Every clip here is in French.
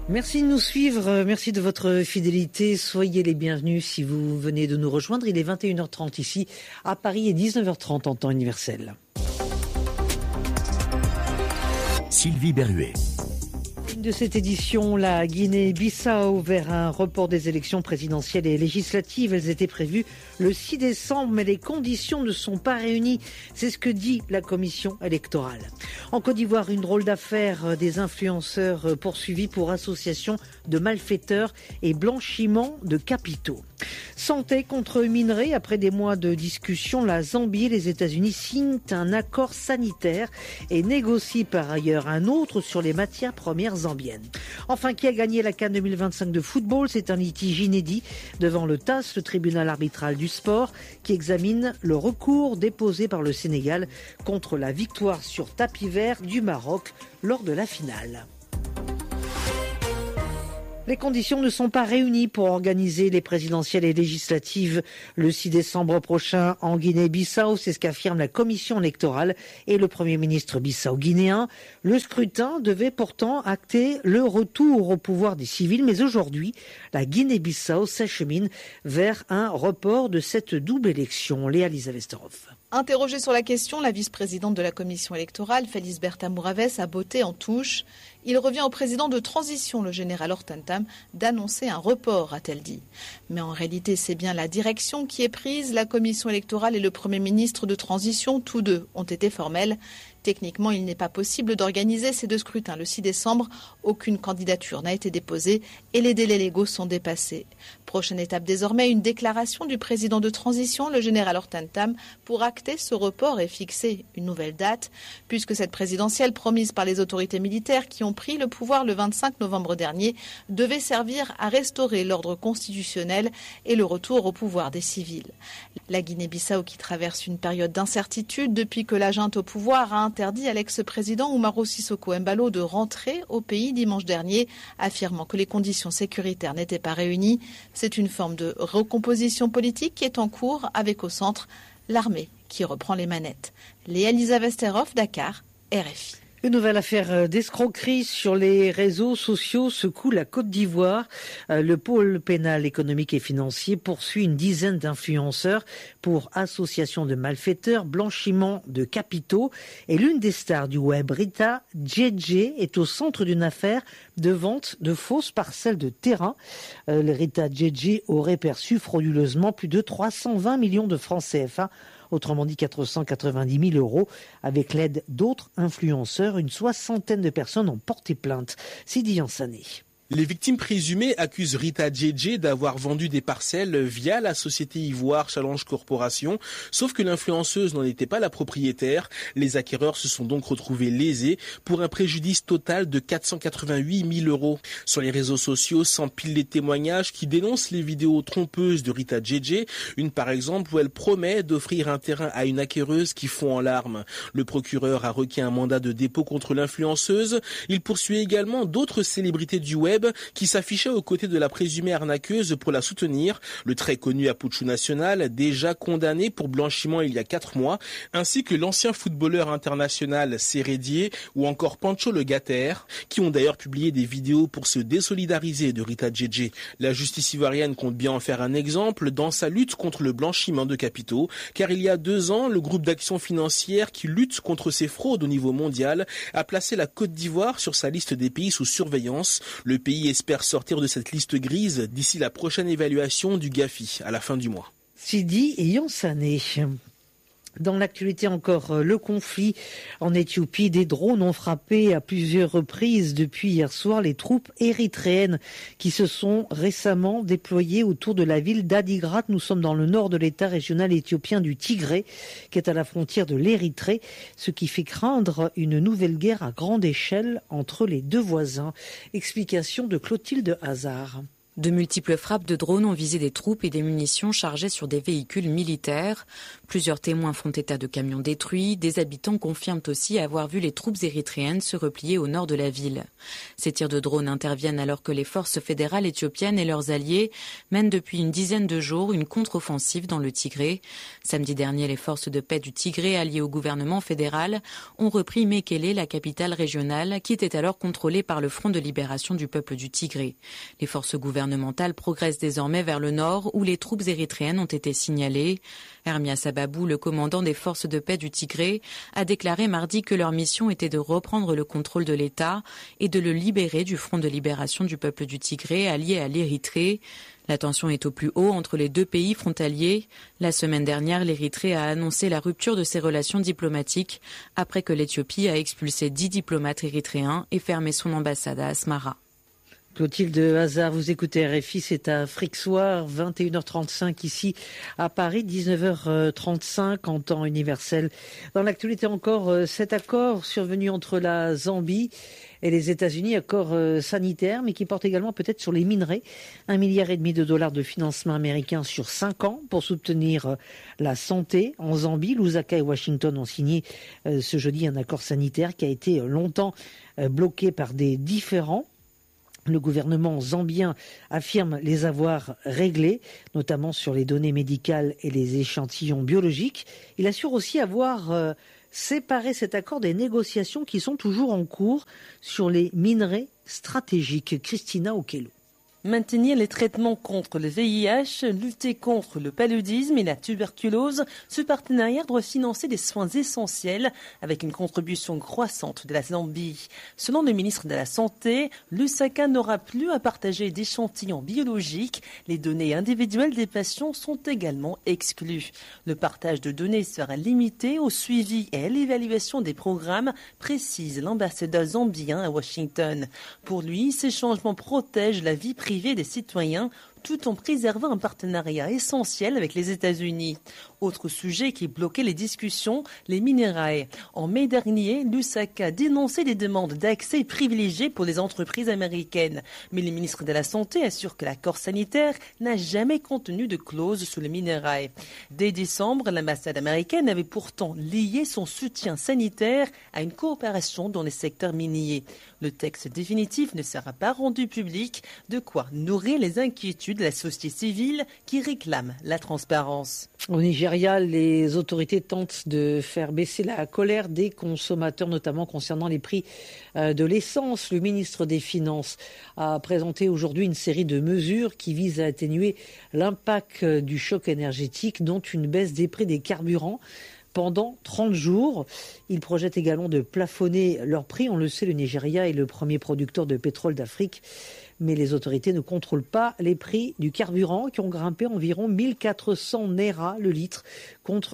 Merci de nous suivre, merci de votre fidélité. Soyez les bienvenus si vous venez de nous rejoindre. Il est 21h30 ici à Paris et 19h30 en temps universel. Sylvie Berruet. De cette édition, la Guinée-Bissau vers un report des élections présidentielles et législatives. Elles étaient prévues le 6 décembre, mais les conditions ne sont pas réunies. C'est ce que dit la commission électorale. En Côte d'Ivoire, une drôle d'affaire des influenceurs poursuivis pour association de malfaiteurs et blanchiment de capitaux. Santé contre minerais. Après des mois de discussions, la Zambie et les États-Unis signent un accord sanitaire et négocient par ailleurs un autre sur les matières premières zambiennes. Enfin, qui a gagné la CAN 2025 de football? C'est un litige inédit devant le TAS, le tribunal arbitral du sport, qui examine le recours déposé par le Sénégal contre la victoire sur tapis vert du Maroc lors de la finale. Les conditions ne sont pas réunies pour organiser les présidentielles et législatives le 6 décembre prochain en Guinée-Bissau. C'est ce qu'affirme la commission électorale et le Premier ministre bissau-guinéen. Le scrutin devait pourtant acter le retour au pouvoir des civils. Mais aujourd'hui, la Guinée-Bissau s'achemine vers un report de cette double élection. Léa-Lisa Vesterhoff. Interrogée sur la question, la vice-présidente de la commission électorale, Felisberta Mouraves, a botté en touche. Il revient au président de transition, le général Hortentam, d'annoncer un report, a-t-elle dit. Mais en réalité, c'est bien la direction qui est prise. La commission électorale et le Premier ministre de transition, tous deux, ont été formels. Techniquement, il n'est pas possible d'organiser ces deux scrutins le 6 décembre. Aucune candidature n'a été déposée et les délais légaux sont dépassés. Prochaine étape désormais, une déclaration du président de transition, le général Hortentam, pour acter ce report et fixer une nouvelle date, puisque cette présidentielle promise par les autorités militaires qui ont pris le pouvoir le 25 novembre dernier devait servir à restaurer l'ordre constitutionnel et le retour au pouvoir des civils. La Guinée-Bissau, qui traverse une période d'incertitude depuis que la junte au pouvoir a interdit à l'ex-président Umaro Sissoko Embalo de rentrer au pays dimanche dernier, affirmant que les conditions sécuritaires n'étaient pas réunies. C'est une forme de recomposition politique qui est en cours avec au centre l'armée qui reprend les manettes. Léa-Lisa Vesterhoff, Dakar, RFI. Une nouvelle affaire d'escroquerie sur les réseaux sociaux secoue la Côte d'Ivoire. Le pôle pénal économique et financier poursuit une dizaine d'influenceurs pour association de malfaiteurs, blanchiment de capitaux. Et l'une des stars du web, Rita Djedje, est au centre d'une affaire de vente de fausses parcelles de terrain. Rita Djedje aurait perçu frauduleusement plus de 320 millions de francs CFA, autrement dit 490 000 euros, avec l'aide d'autres influenceurs. Une soixantaine de personnes ont porté plainte. Sidi Yansané. Les victimes présumées accusent Rita Djedje d'avoir vendu des parcelles via la société Ivoire Challenge Corporation, sauf que l'influenceuse n'en était pas la propriétaire. Les acquéreurs se sont donc retrouvés lésés pour un préjudice total de 488 000 euros. Sur les réseaux sociaux s'empilent les témoignages qui dénoncent les vidéos trompeuses de Rita Djedje. Une par exemple où elle promet d'offrir un terrain à une acquéreuse qui fond en larmes. Le procureur a requis un mandat de dépôt contre l'influenceuse. Il poursuit également d'autres célébrités du web qui s'affichait aux côtés de la présumée arnaqueuse pour la soutenir. Le très connu Apuchu National, déjà condamné pour blanchiment il y a 4 mois, ainsi que l'ancien footballeur international Sérédier ou encore Pancho Le Gatter, qui ont d'ailleurs publié des vidéos pour se désolidariser de Rita Djedje. La justice ivoirienne compte bien en faire un exemple dans sa lutte contre le blanchiment de capitaux, car il y a 2 ans, le groupe d'action financière qui lutte contre ces fraudes au niveau mondial a placé la Côte d'Ivoire sur sa liste des pays sous surveillance. Le pays espère sortir de cette liste grise d'ici la prochaine évaluation du GAFI à la fin du mois. Sidi Yansané. Dans l'actualité encore, le conflit en Éthiopie, des drones ont frappé à plusieurs reprises depuis hier soir les troupes érythréennes qui se sont récemment déployées autour de la ville d'Adigrat. Nous sommes dans le nord de l'État régional éthiopien du Tigré, qui est à la frontière de l'Érythrée, ce qui fait craindre une nouvelle guerre à grande échelle entre les deux voisins. Explication de Clotilde Hazard. De multiples frappes de drones ont visé des troupes et des munitions chargées sur des véhicules militaires. Plusieurs témoins font état de camions détruits. Des habitants confirment aussi avoir vu les troupes érythréennes se replier au nord de la ville. Ces tirs de drones interviennent alors que les forces fédérales éthiopiennes et leurs alliés mènent depuis une dizaine de jours une contre-offensive dans le Tigré. Samedi dernier, les forces de paix du Tigré alliées au gouvernement fédéral ont repris Mekele, la capitale régionale, qui était alors contrôlée par le Front de libération du peuple du Tigré. Les forces gouvernementales progressent désormais vers le nord où les troupes érythréennes ont été signalées. Ermia Sababou, le commandant des forces de paix du Tigré, a déclaré mardi que leur mission était de reprendre le contrôle de l'État et de le libérer du Front de libération du peuple du Tigré allié à l'Érythrée. La tension est au plus haut entre les deux pays frontaliers. La semaine dernière, l'Érythrée a annoncé la rupture de ses relations diplomatiques après que l'Éthiopie a expulsé 10 diplomates érythréens et fermé son ambassade à Asmara. Clotilde Hazard, vous écoutez RFI, c'est à Afrique Soir, 21h35 ici à Paris, 19h35 en temps universel. Dans l'actualité encore, cet accord survenu entre la Zambie et les États-Unis, accord sanitaire, mais qui porte également peut-être sur les minerais. $1,5 milliard de financement américain sur 5 ans pour soutenir la santé en Zambie. Lusaka et Washington ont signé ce jeudi un accord sanitaire qui a été longtemps bloqué par des différends. Le gouvernement zambien affirme les avoir réglés, notamment sur les données médicales et les échantillons biologiques. Il assure aussi avoir séparé cet accord des négociations qui sont toujours en cours sur les minerais stratégiques. Christina Okello. Maintenir les traitements contre le VIH, lutter contre le paludisme et la tuberculose, ce partenariat doit financer des soins essentiels avec une contribution croissante de la Zambie. Selon le ministre de la Santé, Lusaka n'aura plus à partager d'échantillons biologiques. Les données individuelles des patients sont également exclues. Le partage de données sera limité au suivi et à l'évaluation des programmes, précise l'ambassadeur zambien à Washington. Pour lui, ces changements protègent la vie privée des citoyens tout en préservant un partenariat essentiel avec les États-Unis. Autre sujet qui bloquait les discussions, les minerais. En mai dernier, Lusaka dénonçait des demandes d'accès privilégiés pour les entreprises américaines. Mais le ministre de la Santé assure que l'accord sanitaire n'a jamais contenu de clause sur les minerais. Dès décembre, l'ambassade américaine avait pourtant lié son soutien sanitaire à une coopération dans les secteurs miniers. Le texte définitif ne sera pas rendu public, de quoi nourrir les inquiétudes de la société civile qui réclame la transparence. Au Nigeria, les autorités tentent de faire baisser la colère des consommateurs, notamment concernant les prix de l'essence. Le ministre des Finances a présenté aujourd'hui une série de mesures qui visent à atténuer l'impact du choc énergétique, dont une baisse des prix des carburants pendant 30 jours. Il projette également de plafonner leurs prix. On le sait, le Nigeria est le premier producteur de pétrole d'Afrique. Mais les autorités ne contrôlent pas les prix du carburant qui ont grimpé environ 1400 naira le litre contre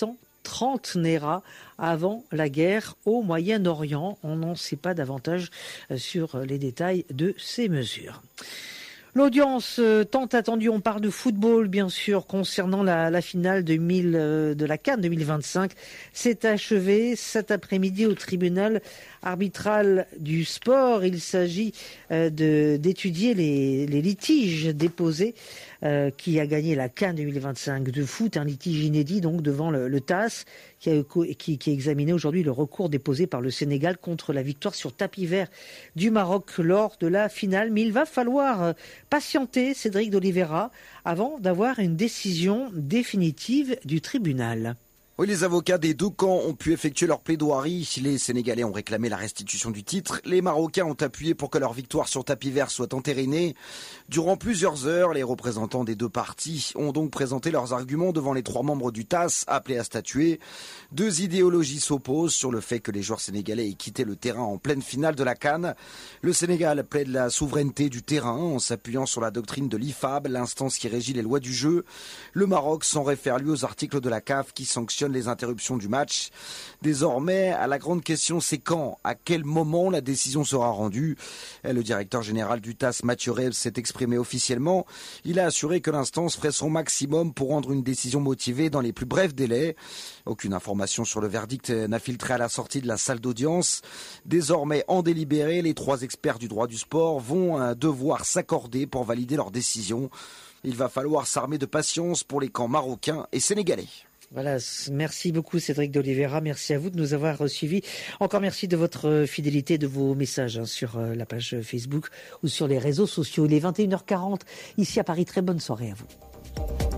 830 naira avant la guerre au Moyen-Orient. On n'en sait pas davantage sur les détails de ces mesures. L'audience tant attendue, on parle de football bien sûr, concernant la finale de la CAN 2025, s'est achevée cet après-midi au tribunal arbitral du sport. Il s'agit d'étudier les litiges déposés qui a gagné la CAN 2025 de foot, un litige inédit donc devant le TAS qui a examiné aujourd'hui le recours déposé par le Sénégal contre la victoire sur tapis vert du Maroc lors de la finale. Mais il va falloir patienter, Cédric d'Oliveira, avant d'avoir une décision définitive du tribunal. Oui, les avocats des deux camps ont pu effectuer leur plaidoirie. Les Sénégalais ont réclamé la restitution du titre. Les Marocains ont appuyé pour que leur victoire sur tapis vert soit entérinée. Durant plusieurs heures, les représentants des deux parties ont donc présenté leurs arguments devant les 3 membres du TAS appelés à statuer. 2 idéologies s'opposent sur le fait que les joueurs sénégalais aient quitté le terrain en pleine finale de la CAN. Le Sénégal plaide la souveraineté du terrain en s'appuyant sur la doctrine de l'IFAB, l'instance qui régit les lois du jeu. Le Maroc s'en réfère lui aux articles de la CAF qui sanctionnent les interruptions du match. Désormais, la grande question, c'est quand, à quel moment la décision sera rendue. Le directeur général du TAS, Mathieu Reb, s'est exprimé officiellement. Il a assuré que l'instance ferait son maximum pour rendre une décision motivée dans les plus brefs délais. Aucune information sur le verdict n'a filtré à la sortie de la salle d'audience. Désormais, en délibéré, les 3 experts du droit du sport vont devoir s'accorder pour valider leur décision. Il va falloir s'armer de patience pour les camps marocains et sénégalais. Voilà, merci beaucoup Cédric d'Oliveira, merci à vous de nous avoir suivis. Encore merci de votre fidélité, de vos messages sur la page Facebook ou sur les réseaux sociaux. Il est 21h40 ici à Paris, très bonne soirée à vous.